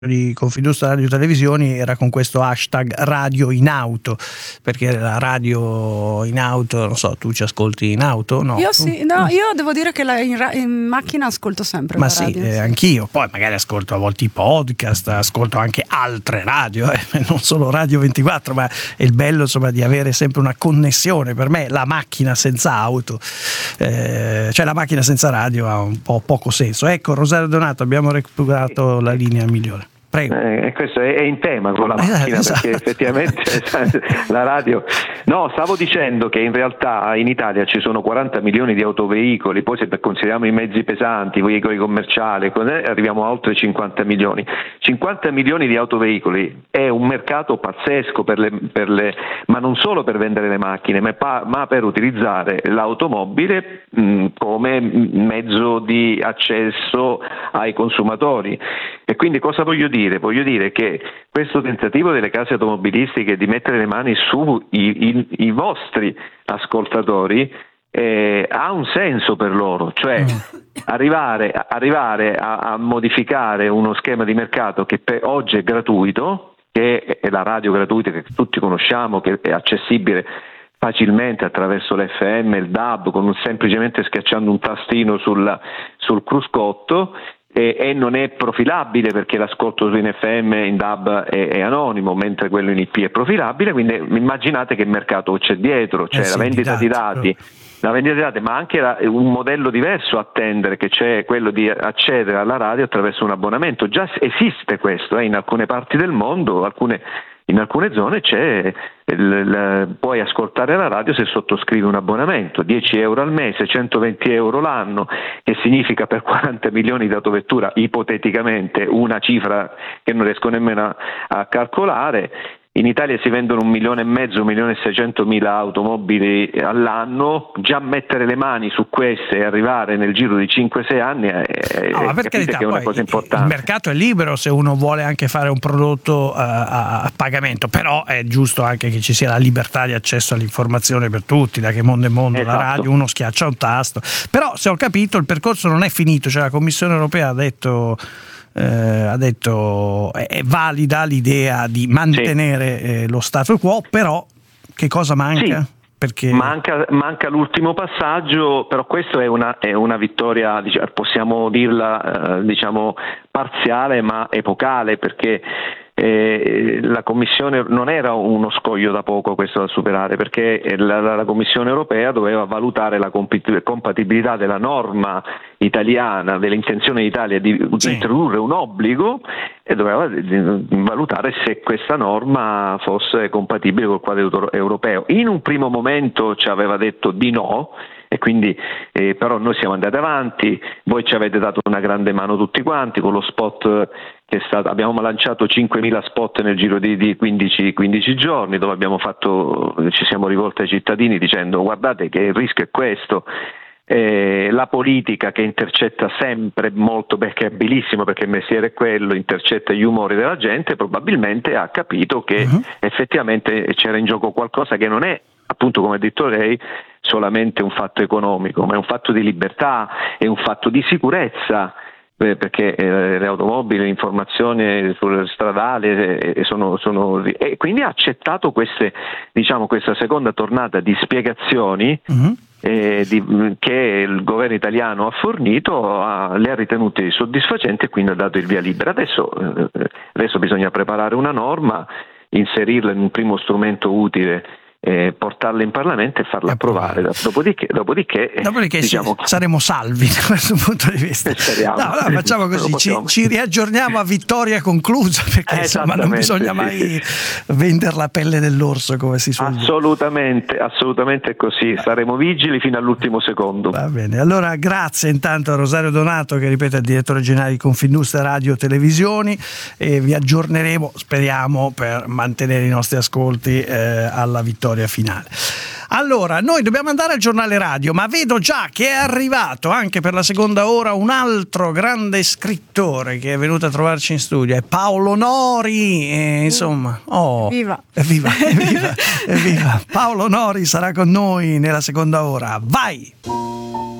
di Confindustria Radio Televisioni era con questo hashtag radio in auto, perché la radio in auto, non so, tu ci ascolti in auto? No. Io sì, no, io devo dire che in macchina ascolto sempre ma la sì, radio. anch'io, poi magari ascolto a volte i podcast, ascolto anche altre radio, non solo Radio 24, ma è il bello insomma di avere sempre una connessione. Per me la macchina senza auto, cioè la macchina senza radio ha un po' poco senso. Ecco, Rosario Donato, abbiamo recuperato la linea migliore. Prego. Questo è in tema con la macchina, esatto. Perché effettivamente la radio. No, stavo dicendo che in realtà in Italia ci sono 40 milioni di autoveicoli, poi se consideriamo i mezzi pesanti, i veicoli commerciali, arriviamo a oltre 50 milioni. 50 milioni di autoveicoli è un mercato pazzesco ma non solo per vendere le macchine, ma per utilizzare l'automobile come mezzo di accesso ai consumatori. E quindi cosa voglio dire? Voglio dire che questo tentativo delle case automobilistiche di mettere le mani su i vostri ascoltatori ha un senso per loro, cioè arrivare a modificare uno schema di mercato che oggi è gratuito, che è la radio gratuita che tutti conosciamo, che è accessibile facilmente attraverso l'FM, il DAB, semplicemente schiacciando un tastino sul cruscotto. E non è profilabile perché l'ascolto in FM in DAB è anonimo, mentre quello in IP è profilabile, quindi immaginate che mercato c'è dietro, c'è la vendita di dati, ma anche un modello diverso a attendere, che c'è quello di accedere alla radio attraverso un abbonamento. Già esiste questo in alcune parti del mondo, in alcune zone puoi ascoltare la radio se sottoscrivi un abbonamento, 10 euro al mese, 120 euro l'anno, che significa per 40 milioni di autovetture ipoteticamente una cifra che non riesco nemmeno a calcolare. In Italia si vendono 1,5 milioni, 1.600.000 automobili all'anno. Già mettere le mani su queste e arrivare nel giro di 5-6 anni per carità, che è una cosa importante. Il mercato è libero se uno vuole anche fare un prodotto a pagamento, però è giusto anche che ci sia la libertà di accesso all'informazione per tutti, da che mondo è mondo. Esatto. La radio uno schiaccia un tasto, però se ho capito il percorso non è finito, cioè la Commissione europea ha detto è valida l'idea di mantenere lo status quo, però che cosa manca? Sì. Perché manca l'ultimo passaggio, però questo è una vittoria, possiamo dirla parziale ma epocale, perché la Commissione non era uno scoglio da poco questo da superare, perché la Commissione europea doveva valutare la compatibilità della norma italiana, dell'intenzione d'Italia di introdurre un obbligo, e doveva valutare se questa norma fosse compatibile col quadro europeo. In un primo momento ci aveva detto di no, e quindi però noi siamo andati avanti, voi ci avete dato una grande mano tutti quanti con lo spot abbiamo lanciato 5.000 spot nel giro di 15 giorni, dove ci siamo rivolti ai cittadini dicendo: guardate che il rischio è questo. La politica, che intercetta sempre molto, perché è abilissimo, perché il mestiere è quello, intercetta gli umori della gente, probabilmente ha capito che effettivamente c'era in gioco qualcosa che non è, appunto come ha detto lei, solamente un fatto economico, ma è un fatto di libertà, è un fatto di sicurezza, perché le automobili, l'informazione sul stradale e quindi ha accettato questa seconda tornata di spiegazioni che il governo italiano ha fornito, le ha ritenute soddisfacenti e quindi ha dato il via libera. Adesso bisogna preparare una norma, inserirla in un primo strumento utile, portarla in Parlamento e farla approvare. Dopodiché saremo salvi da questo punto di vista. Facciamo così, ci riaggiorniamo a vittoria conclusa, perché insomma non bisogna mai vendere la pelle dell'orso, come si suol dire. Assolutamente così, saremo vigili fino all'ultimo secondo. Va bene, allora grazie intanto a Rosario Donato, che ripeto è il direttore generale di Confindustria Radio Televisioni, e vi aggiorneremo, speriamo, per mantenere i nostri ascolti alla vittoria finale. Allora, noi dobbiamo andare al giornale radio, ma vedo già che è arrivato anche per la seconda ora un altro grande scrittore che è venuto a trovarci in studio, è Paolo Nori, insomma, evviva. Paolo Nori sarà con noi nella seconda ora, vai!